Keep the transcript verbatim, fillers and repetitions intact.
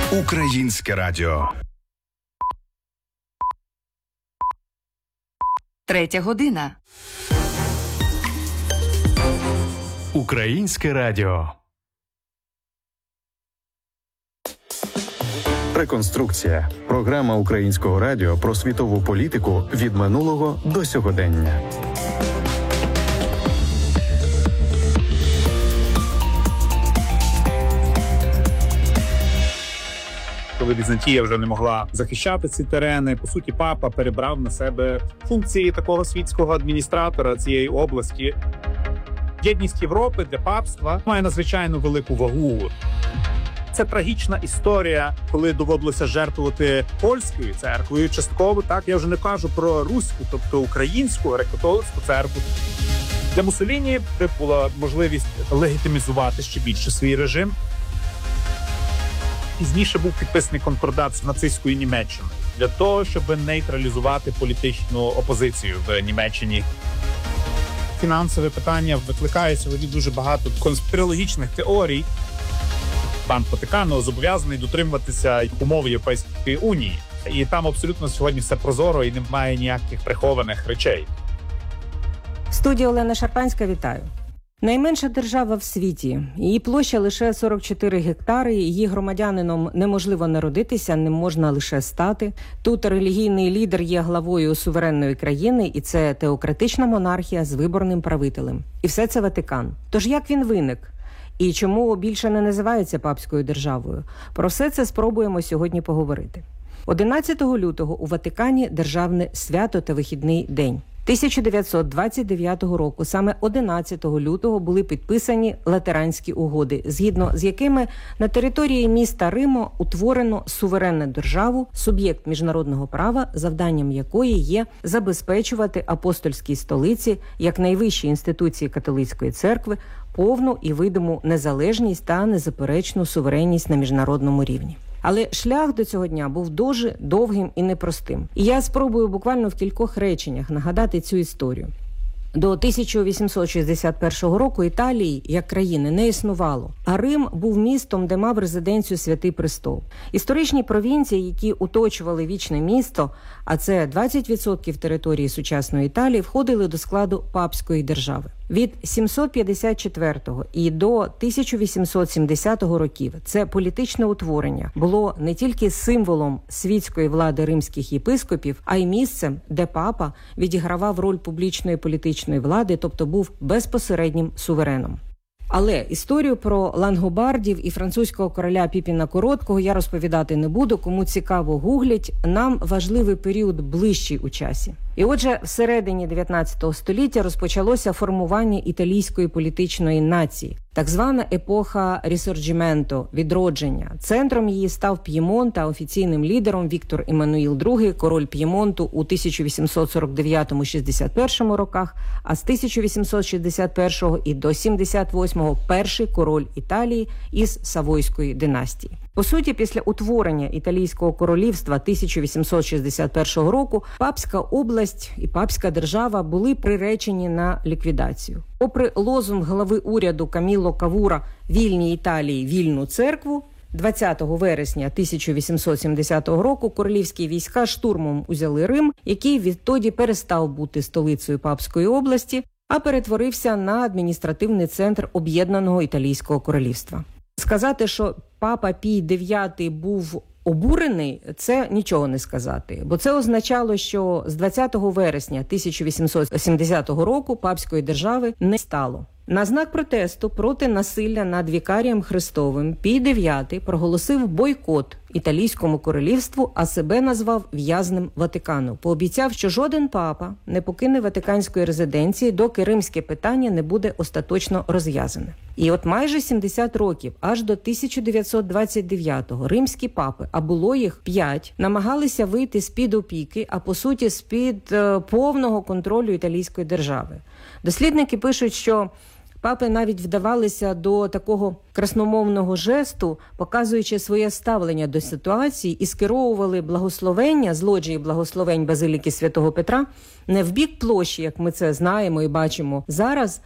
Українське радіо. Третя година. Українське радіо. Реконструкція. Програма Українського радіо про світову політику від минулого до сьогодення. Коли Візантія вже не могла захищати ці терени, по суті, папа перебрав на себе функції такого світського адміністратора цієї області. Єдність Європи для папства має надзвичайно велику вагу. Це трагічна історія, коли доводилося жертвувати польською церквою. Частково, так, я вже не кажу про руську, тобто українську греко-католицьку церкву. Для Муссоліні була можливість легітимізувати ще більше свій режим. Пізніше був підписаний конкордат з нацистською Німеччиною для того, щоб нейтралізувати політичну опозицію в Німеччині. Фінансове питання викликає сьогодні дуже багато конспірологічних теорій. Банк Ватикану зобов'язаний дотримуватися умов Європейської Унії. І там абсолютно сьогодні все прозоро і немає ніяких прихованих речей. Студія Олена Шарпанська, вітаю. Найменша держава в світі. Її площа лише сорок чотири гектари, її громадянином неможливо народитися, не можна лише стати. Тут релігійний лідер є главою суверенної країни, і це теократична монархія з виборним правителем. І все це Ватикан. Тож як він виник? І чому більше не називається папською державою? Про все це спробуємо сьогодні поговорити. одинадцятого лютого у Ватикані державне свято та вихідний день. тисяча дев'ятсот двадцять дев'ятого року, саме одинадцятого лютого, були підписані Латеранські угоди, згідно з якими на території міста Риму утворено суверенну державу, суб'єкт міжнародного права, завданням якої є забезпечувати апостольській столиці, як найвищій інституції католицької церкви, повну і видиму незалежність та незаперечну суверенність на міжнародному рівні. Але шлях до цього дня був дуже довгим і непростим. І я спробую буквально в кількох реченнях нагадати цю історію. До тисяча вісімсот шістдесят першого року Італії як країни не існувало, а Рим був містом, де мав резиденцію Святий Престол. Історичні провінції, які оточували вічне місто, а це двадцять відсотків території сучасної Італії, входили до складу папської держави. Від сімсот п'ятдесят четвертого і до тисяча вісімсот сімдесятого років це політичне утворення було не тільки символом світської влади римських єпископів, а й місцем, де папа відігравав роль публічної політичної влади, тобто був безпосереднім сувереном. Але історію про лангобардів і французького короля Піпіна Короткого я розповідати не буду. Кому цікаво, гуглять. Нам важливий період ближчий у часі. І отже, всередині дев'ятнадцятого століття розпочалося формування італійської політичної нації. Так звана епоха Рісорджіменто, відродження. Центром її став П'ємонт, а офіційним лідером Віктор Еммануїл другий, король П'ємонту у тисяча вісімсот сорок дев'ятому - шістдесят першому роках, а з тисяча вісімсот шістдесят першого і до сімдесят восьмого перший король Італії із Савойської династії. По суті, після утворення Італійського королівства тисяча вісімсот шістдесят першого року папська область і папська держава були приречені на ліквідацію. Попри лозунг глави уряду Камілло Кавура «Вільній Італії, вільну церкву», двадцятого вересня тисяча вісімсот сімдесятого року королівські війська штурмом узяли Рим, який відтоді перестав бути столицею папської області, а перетворився на адміністративний центр об'єднаного Італійського королівства. Сказати, що папа Пій дев'ятий був обурений, це нічого не сказати. Бо це означало, що з двадцятого вересня тисяча вісімсот сімдесятого року папської держави не стало. На знак протесту проти насилля над вікарієм Христовим Пій дев'ятий проголосив бойкот Італійському королівству, а себе назвав в'язнем Ватикану. Пообіцяв, що жоден папа не покине ватиканської резиденції, доки римське питання не буде остаточно розв'язане. І от майже сімдесят років, аж до тисяча дев'ятсот двадцять дев'ятого, римські папи, а було їх п'ять, намагалися вийти з-під опіки, а по суті з-під е, повного контролю італійської держави. Дослідники пишуть, що папи навіть вдавалися до такого красномовного жесту, показуючи своє ставлення до ситуації, і скеровували благословення, злоджії благословень Базиліки Святого Петра, не в бік площі, як ми це знаємо і бачимо зараз,